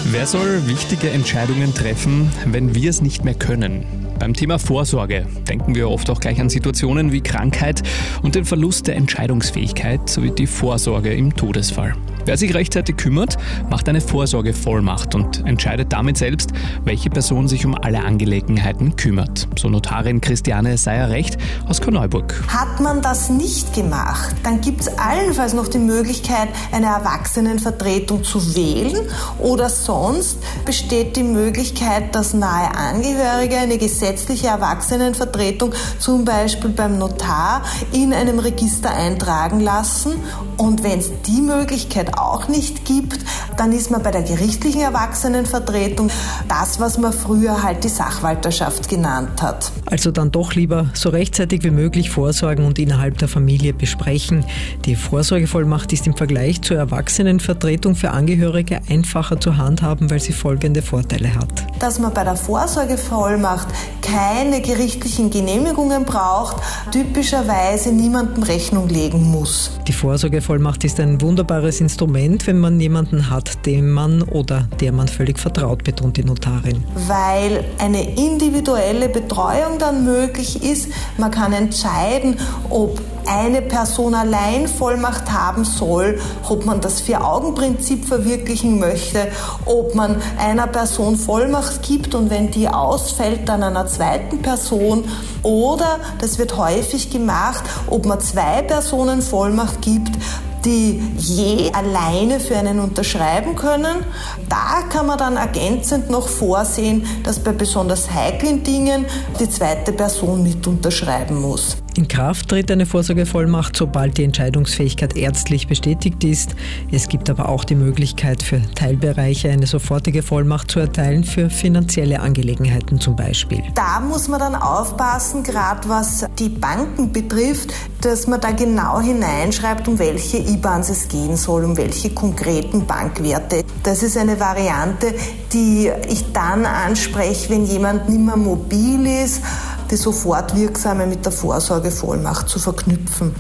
Wer soll wichtige Entscheidungen treffen, wenn wir es nicht mehr können? Beim Thema Vorsorge denken wir oft auch gleich an Situationen wie Krankheit und den Verlust der Entscheidungsfähigkeit sowie die Vorsorge im Todesfall. Wer sich rechtzeitig kümmert, macht eine Vorsorgevollmacht und entscheidet damit selbst, welche Person sich um alle Angelegenheiten kümmert. So Notarin Christiane Seyer-Recht aus Korneuburg. Hat man das nicht gemacht, dann gibt es allenfalls noch die Möglichkeit, eine Erwachsenenvertretung zu wählen, oder sonst besteht die Möglichkeit, dass nahe Angehörige eine gesetzliche Erwachsenenvertretung zum Beispiel beim Notar in einem Register eintragen lassen. Und wenn es die Möglichkeit auch nicht gibt, dann ist man bei der gerichtlichen Erwachsenenvertretung das, was man früher halt die Sachwalterschaft genannt hat. Also dann doch lieber so rechtzeitig wie möglich vorsorgen und innerhalb der Familie besprechen. Die Vorsorgevollmacht ist im Vergleich zur Erwachsenenvertretung für Angehörige einfacher zu handhaben, weil sie folgende Vorteile hat. Dass man bei der Vorsorgevollmacht keine gerichtlichen Genehmigungen braucht, typischerweise niemandem Rechnung legen muss. Die Vorsorgevollmacht ist ein wunderbares Instrument, wenn man jemanden hat, dem man oder der man völlig vertraut, betont die Notarin. Weil eine individuelle Betreuung dann möglich ist. Man kann entscheiden, ob eine Person allein Vollmacht haben soll, ob man das Vier-Augen-Prinzip verwirklichen möchte, ob man einer Person Vollmacht gibt und wenn die ausfällt, dann einer zweiten Person, oder, das wird häufig gemacht, ob man zwei Personen Vollmacht gibt, die je alleine für einen unterschreiben können. Da kann man dann ergänzend noch vorsehen, dass bei besonders heiklen Dingen die zweite Person mit unterschreiben muss. In Kraft tritt eine Vorsorgevollmacht, sobald die Entscheidungsfähigkeit ärztlich bestätigt ist. Es gibt aber auch die Möglichkeit, für Teilbereiche eine sofortige Vollmacht zu erteilen, für finanzielle Angelegenheiten zum Beispiel. Da muss man dann aufpassen, gerade was die Banken betrifft, dass man da genau hineinschreibt, um welche IBANs es gehen soll, um welche konkreten Bankwerte. Das ist eine Variante, die ich dann anspreche, wenn jemand nicht mehr mobil ist, die sofort wirksame mit der Vorsorgevollmacht zu verknüpfen.